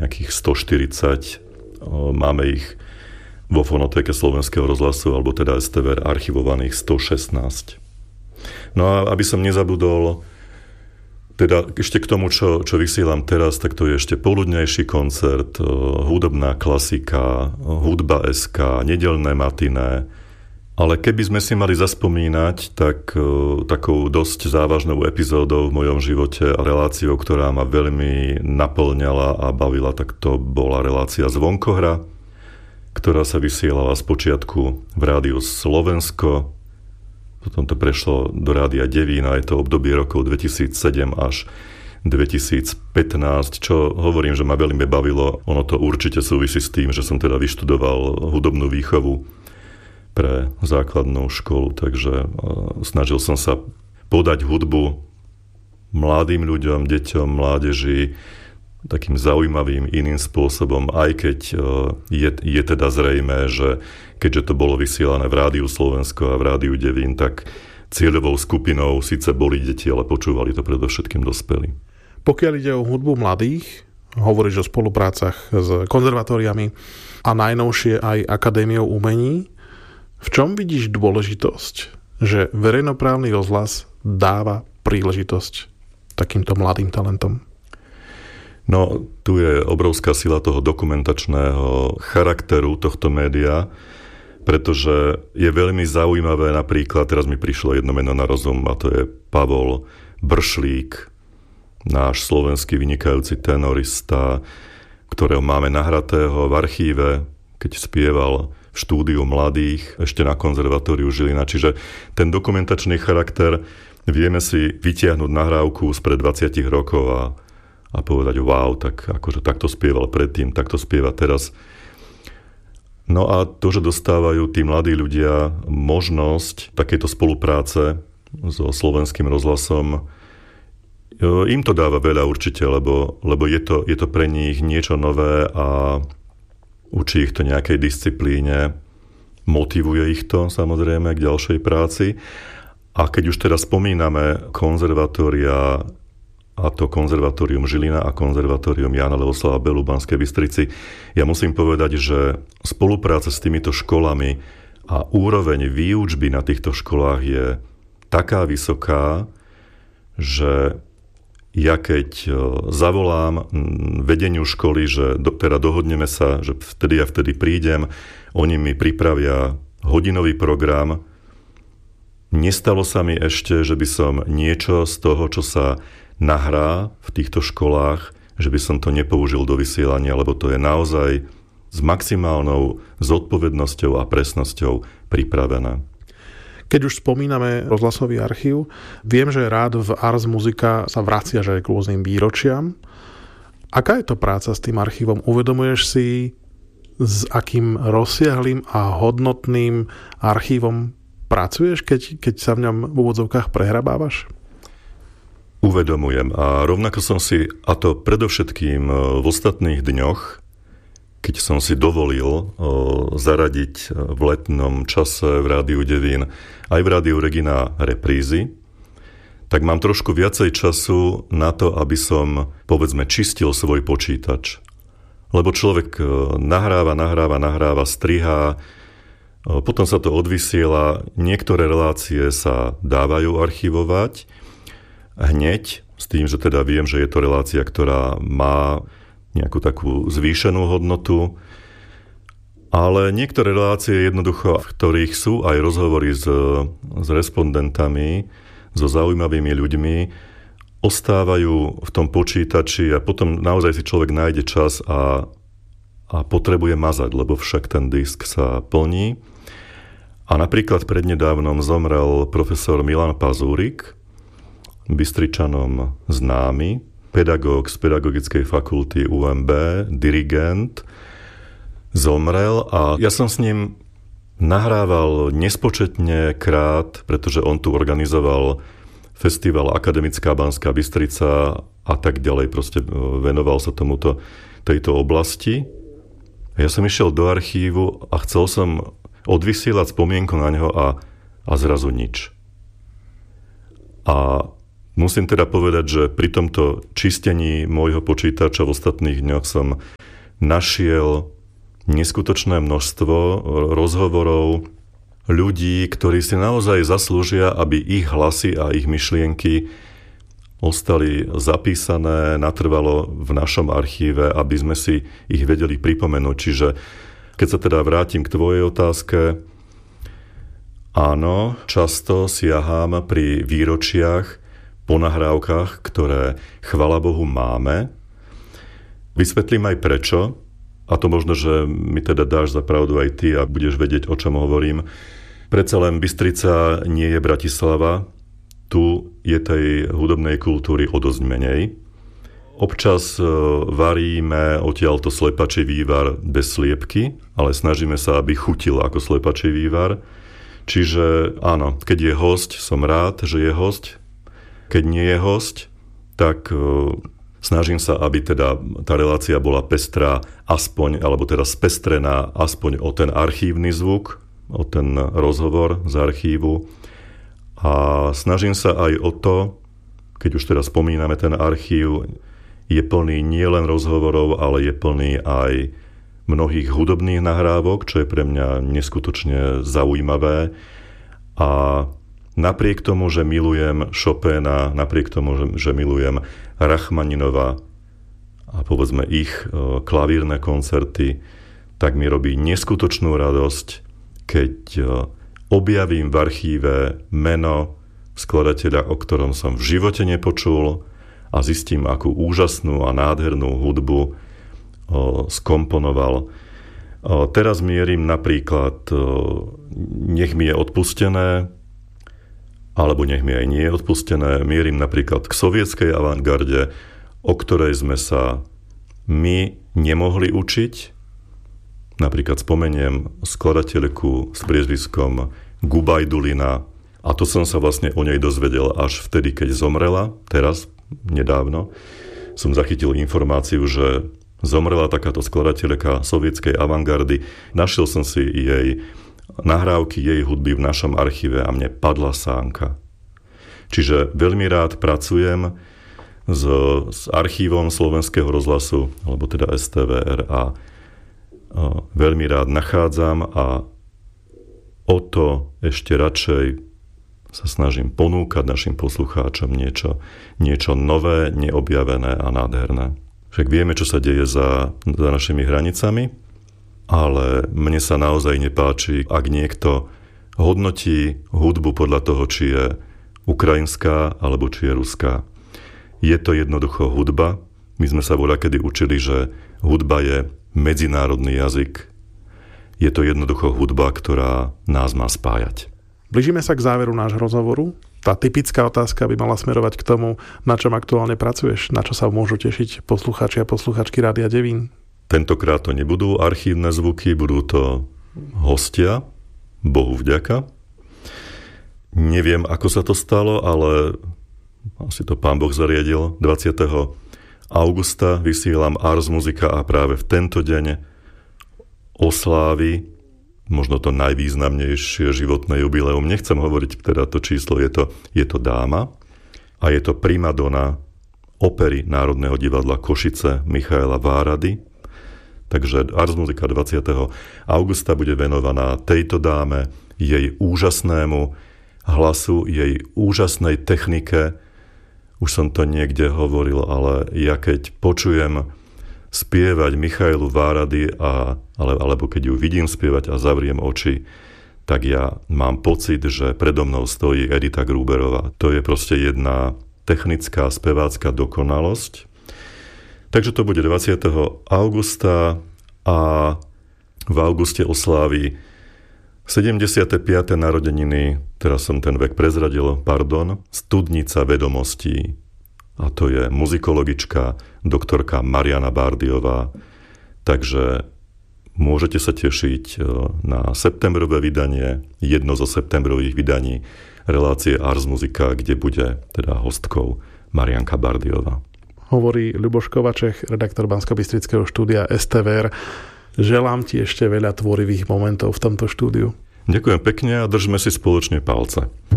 nejakých 140. Máme ich vo fonotéke Slovenského rozhlasu, alebo teda STVR archivovaných 116. No a aby som nezabudol, teda ešte k tomu, čo vysielam teraz, tak to je ešte poludnejší koncert, hudobná klasika, hudba SK, nedeľné matiné. Ale keby sme si mali zaspomínať, tak takou dosť závažnou epizódou v mojom živote a reláciou, ktorá ma veľmi naplňala a bavila, tak to bola relácia Zvonkohra, ktorá sa vysielala spočiatku v rádiu Slovensko, potom to prešlo do rádia Devín a je to obdobie rokov 2007 až 2015, čo hovorím, že ma veľmi bavilo. Ono to určite súvisí s tým, že som teda vyštudoval hudobnú výchovu pre základnú školu, takže snažil som sa podať hudbu mladým ľuďom, deťom, mládeži takým zaujímavým iným spôsobom, aj keď je teda zrejmé, že keďže to bolo vysielané v Rádiu Slovensko a v Rádiu Devín, tak cieľovou skupinou síce boli deti, ale počúvali to predovšetkým dospelí. Pokiaľ ide o hudbu mladých, hovoríš o spoluprácach s konzervatóriami a najnovšie aj Akadémiou umení. V čom vidíš dôležitosť, že verejnoprávny rozhlas dáva príležitosť takýmto mladým talentom? No, tu je obrovská sila toho dokumentačného charakteru tohto média, pretože je veľmi zaujímavé napríklad, teraz mi prišlo jedno meno na rozum, a to je Pavol Bršlík, náš slovenský vynikajúci tenorista, ktorého máme nahratého v archíve, keď spieval v štúdiu mladých, ešte na konzervatóriu Žilina. Čiže ten dokumentačný charakter, vieme si vytiahnuť nahrávku spred 20 rokov a povedať, wow, tak akože takto spieval predtým, takto spieva teraz. No a to, že dostávajú tí mladí ľudia možnosť takejto spolupráce so Slovenským rozhlasom, im to dáva veľa určite, lebo je to pre nich niečo nové a učí ich to nejakej disciplíne, motivuje ich to samozrejme k ďalšej práci. A keď už teraz spomíname konzervatória, a to konzervatórium Žilina a konzervatórium Jána Leoslava Belu v Banskej Bystrici, ja musím povedať, že spolupráca s týmito školami a úroveň výučby na týchto školách je taká vysoká, že ja keď zavolám vedeniu školy, že teda dohodneme sa, že vtedy a vtedy prídem, oni mi pripravia hodinový program. Nestalo sa mi ešte, že by som niečo z toho, čo sa nahrá v týchto školách, že by som to nepoužil do vysielania, lebo to je naozaj s maximálnou zodpovednosťou a presnosťou pripravené. Keď už spomíname rozhlasový archív, viem, že rád v Ars Musica sa vraciaš aj k rôznym výročiam. Aká je to práca s tým archívom? Uvedomuješ si, s akým rozsiahlým a hodnotným archívom pracuješ, keď sa v ňom v úvodzovkách prehrabávaš? Uvedomujem a rovnako som si, a to predovšetkým v ostatných dňoch, keď som si dovolil zaradiť v letnom čase v Rádiu Devín aj v Rádiu Regina reprízy, tak mám trošku viacej času na to, aby som, povedzme, čistil svoj počítač. Lebo človek nahráva, strihá, potom sa to odvysiela, niektoré relácie sa dávajú archivovať hneď, s tým, že teda viem, že je to relácia, ktorá má nejakú takú zvýšenú hodnotu, ale niektoré relácie jednoducho, v ktorých sú aj rozhovory s respondentami, so zaujímavými ľuďmi, ostávajú v tom počítači a potom naozaj si človek nájde čas a potrebuje mazať, lebo však ten disk sa plní. A napríklad prednedávnom zomrel profesor Milan Pazúrik, Bystričanom známy, pedagóg z Pedagogickej fakulty UMB, dirigent, zomrel a ja som s ním nahrával nespočetne krát, pretože on tu organizoval festival Akademická Banská Bystrica a tak ďalej, proste venoval sa tejto oblasti. A ja som išiel do archívu a chcel som odvysielať spomienku na ňo a zrazu nič. A Musím teda povedať, že pri tomto čistení môjho počítača v ostatných dňoch som našiel neskutočné množstvo rozhovorov ľudí, ktorí si naozaj zaslúžia, aby ich hlasy a ich myšlienky ostali zapísané natrvalo v našom archíve, aby sme si ich vedeli pripomenúť. Čiže keď sa teda vrátim k tvojej otázke, áno, často siahám pri výročiach po nahrávkach, ktoré, chvala Bohu, máme. Vysvetlím aj prečo, a to možno, že mi teda dáš za pravdu aj ty a budeš vedieť, o čom hovorím. Predsa len Bystrica nie je Bratislava, tu je tej hudobnej kultúry o dosť menej. Občas varíme odtiaľto slepačí vývar bez sliepky, ale snažíme sa, aby chutil ako slepačí vývar. Čiže áno, keď je hosť, som rád, že je hosť. Keď nie je hosť, tak snažím sa, aby teda tá relácia bola pestrá aspoň, alebo teda spestrená aspoň o ten archívny zvuk, o ten rozhovor z archívu. A snažím sa aj o to, keď už teraz spomíname ten archív, je plný nielen rozhovorov, ale je plný aj mnohých hudobných nahrávok, čo je pre mňa neskutočne zaujímavé. A napriek tomu, že milujem Chopina, napriek tomu, že milujem Rachmaninova a povedzme ich klavírne koncerty, tak mi robí neskutočnú radosť, keď objavím v archíve meno skladateľa, o ktorom som v živote nepočul a zistím, akú úžasnú a nádhernú hudbu skomponoval. Teraz mierim napríklad, nech mi je odpustené, alebo nech mi aj nie je odpustené, mierim napríklad k sovietskej avantgarde, o ktorej sme sa my nemohli učiť. Napríklad spomeniem skladateľku s priezviskom Gubajdulina a to som sa vlastne o nej dozvedel až vtedy, keď zomrela, teraz, nedávno. Som zachytil informáciu, že zomrela takáto skladateľka sovietskej avantgardy. Našiel som si jej nahrávky, jej hudby v našom archíve a mne padla sánka. Čiže veľmi rád pracujem s archívom Slovenského rozhlasu, alebo teda STVR a veľmi rád nachádzam a o to ešte radšej sa snažím ponúkať našim poslucháčom niečo nové, neobjavené a nádherné. Však vieme, čo sa deje za našimi hranicami, ale mne sa naozaj nepáči, ak niekto hodnotí hudbu podľa toho, či je ukrajinská alebo či je ruská. Je to jednoducho hudba. My sme sa voľakedy učili, že hudba je medzinárodný jazyk. Je to jednoducho hudba, ktorá nás má spájať. Blížime sa k záveru nášho rozhovoru. Tá typická otázka by mala smerovať k tomu, na čom aktuálne pracuješ, na čo sa môžu tešiť poslucháči a posluchačky Rádia Devín. Tentokrát to nebudú archívne zvuky, budú to hostia, Bohu vďaka. Neviem, ako sa to stalo, ale asi to Pán Boh zariadil. 20. augusta vysielam Ars Musica a práve v tento deň oslávi možno to najvýznamnejšie životné jubileum. Nechcem hovoriť teda to číslo, je to dáma a je to primadona opery Národného divadla Košice Michaela Várady. Takže Ars Musica 20. augusta bude venovaná tejto dáme, jej úžasnému hlasu, jej úžasnej technike. Už som to niekde hovoril, ale ja keď počujem spievať Michailu Várady alebo keď ju vidím spievať a zavriem oči, tak ja mám pocit, že predo mnou stojí Edita Gruberová. To je proste jedna technická spevácka dokonalosť. Takže to bude 20. augusta a v auguste oslávi 75. narodeniny, teraz som ten vek prezradil, studnica vedomostí. A to je muzikologička, doktorka Mariana Bardiová. Takže môžete sa tešiť na septembrové vydanie, jedno zo septembrových vydaní relácie Ars Musica, kde bude teda hostkou Marianka Bardiová. Hovorí Ľuboš Kovaček, redaktor Banskobystrického štúdia STVR. Želám ti ešte veľa tvorivých momentov v tomto štúdiu. Ďakujem pekne a držme si spoločne palce.